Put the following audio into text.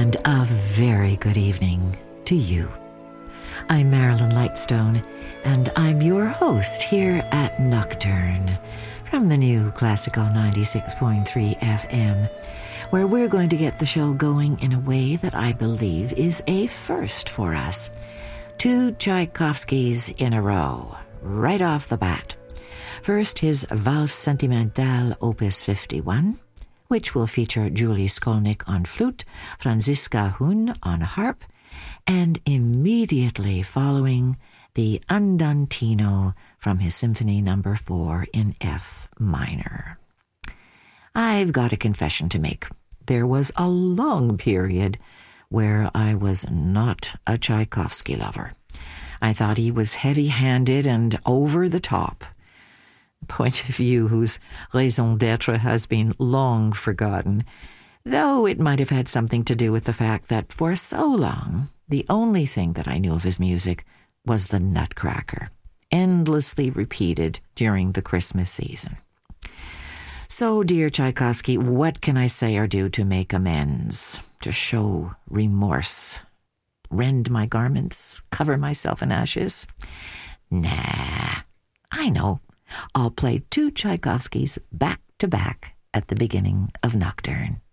and a very good evening to you. I'm Marilyn Lightstone, and I'm your host here at Nocturne from the new Classical 96.3 FM, where we're going to get the show going in a way that I believe is a first for us. 2 Tchaikovskys in a row, right off the bat. First, his Valse Sentimentale Opus 51, which will feature Julie Skolnick on flute, Franziska Hun on harp, and immediately following the Andantino from his Symphony No. 4 in F minor. I've got a confession to make. There was a long period where I was not a Tchaikovsky lover. I thought he was heavy-handed and over the top. Point of view whose raison d'etre has been long forgotten, though it might have had something to do with the fact that for so long, the only thing that I knew of his music was the Nutcracker, endlessly repeated during the Christmas season. So, dear Tchaikovsky, what can I say or do to make amends, to show remorse? Rend my garments, cover myself in ashes? Nah, I know. I'll play 2 Tchaikovskys back to back at the beginning of Nocturne.